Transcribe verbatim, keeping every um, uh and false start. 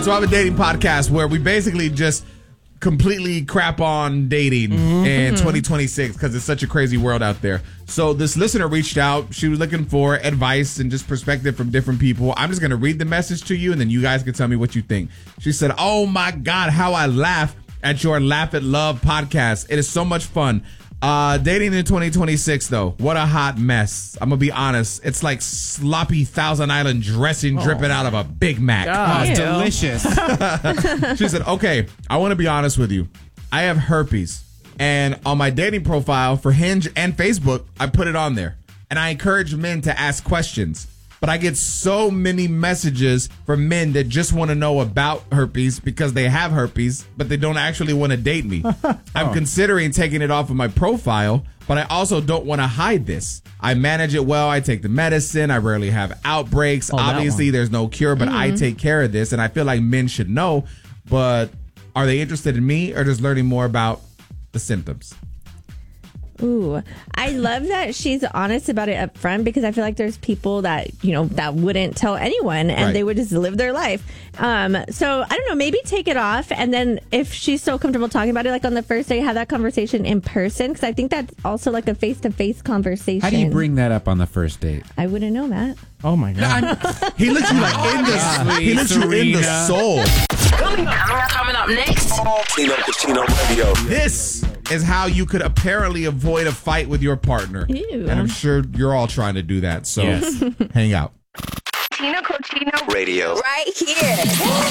So I have a dating podcast where we basically just completely crap on dating mm-hmm. in twenty twenty-six because it's such a crazy world out there. So this listener reached out. She was looking for advice and just perspective from different people. I'm just going to read the message to you, and then you guys can tell me what you think. She said, oh, my God, how I laugh at your Laugh at Love podcast. It is so much fun. Uh, dating in twenty twenty-six, though, what a hot mess. I'm going to be honest. It's like sloppy Thousand Island dressing oh. dripping out of a Big Mac. Oh, it's delicious. She said, okay, I want to be honest with you. I have herpes. And on my dating profile for Hinge and Facebook, I put it on there. And I encourage men to ask questions. But I get so many messages from men that just want to know about herpes because they have herpes, but they don't actually want to date me. oh. I'm considering taking it off of my profile, but I also don't want to hide this. I manage it well. I take the medicine. I rarely have outbreaks. Oh, Obviously, there's no cure, but mm-hmm. I take care of this. And I feel like men should know. But are they interested in me or just learning more about the symptoms? Ooh, I love that she's honest about it up front because I feel like there's people that, you know, that wouldn't tell anyone and right. they would just live their life. Um, so I don't know, maybe take it off. And then if she's so comfortable talking about it, like on the first day, have that conversation in person. Because I think that's also like a face-to-face conversation. How do you bring that up on the first date? I wouldn't know that. Oh, my God. No, he looks you like in the, he looks you in the soul. Coming up, coming up next. Tino Cucino Radio. This is how you could apparently avoid a fight with your partner. Ew. And I'm sure you're all trying to do that. So yes. hang out. Tino Cucino Radio. Right here.